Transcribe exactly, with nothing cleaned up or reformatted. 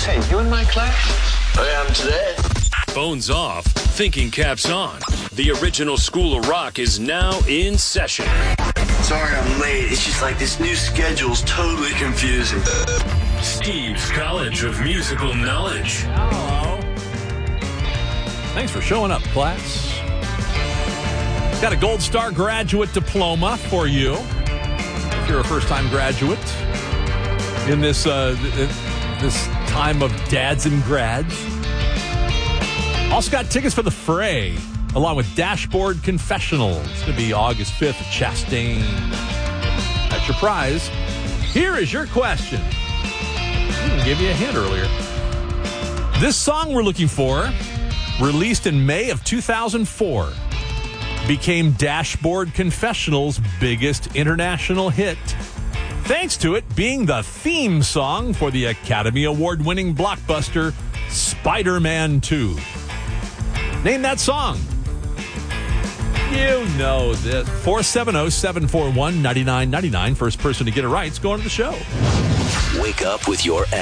Say, you in my class? I am today. Phones off, thinking caps on. The original School of Rock is now in session. Sorry I'm late. It's just like this new schedule's totally confusing. Steve's College of Musical Knowledge. Hello. Thanks for showing up, class. Got a Gold Star graduate diploma for you. If you're a first-time graduate in this uh, this time of dads and grads. Also got tickets for the Fray, along with Dashboard Confessional. It's going to be August fifth at Chastain. That's your prize. Here is your question. I gave you a hint earlier. This song we're looking for, released in May of two thousand four, became Dashboard Confessional's biggest international hit, thanks to it being the theme song for the Academy Award-winning blockbuster Spider-Man two. Name that song. You know this. four seven zero, seven four one, nine nine nine nine. First person to get it right is going to the show. Wake up with your